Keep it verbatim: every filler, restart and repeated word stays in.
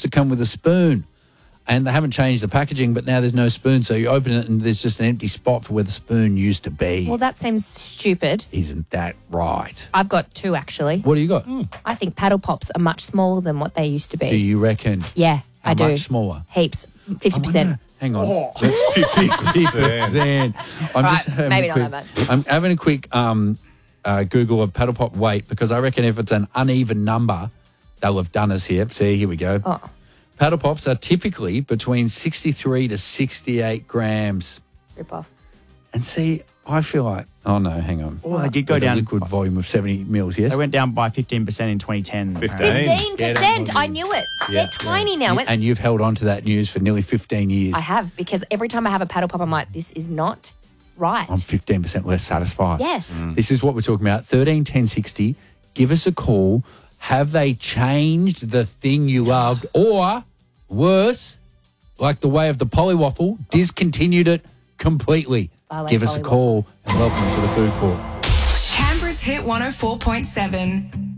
used to come with a spoon. And they haven't changed the packaging, but now there's no spoon. So you open it and there's just an empty spot for where the spoon used to be. Well, that seems stupid. Isn't that right? I've got two, actually. What do you got? Mm. I think paddle pops are much smaller than what they used to be. Do you reckon? Yeah, How I do. much smaller? Heaps. fifty percent. wonder- Hang on. Oh. That's fifty percent. I'm Right, just having maybe a not quick, that much. I'm having a quick um, uh, Google of paddle pop weight because I reckon if it's an uneven number, they'll have done us here. See, here we go. Oh. Paddle pops are typically between sixty-three to sixty-eight grams. Rip off. And see, I feel like, oh no, hang on. Oh, they did go With a down. liquid volume of seventy mils, yes? They went down by fifteen percent in twenty ten. fifteen. fifteen Get percent. it. I knew it. Yeah. They're tiny now. When- And you've held on to that news for nearly fifteen years. I have, because every time I have a paddle pop, I'm like, this is not right. I'm fifteen percent less satisfied. Yes. This is what we're talking about. thirteen ten sixty. Give us a call. Have they changed the thing you loved? Or, worse, like the way of the polywaffle, discontinued it completely? I like Give us a polywaffle. call and welcome to the food court. Canberra's Hit one oh four point seven.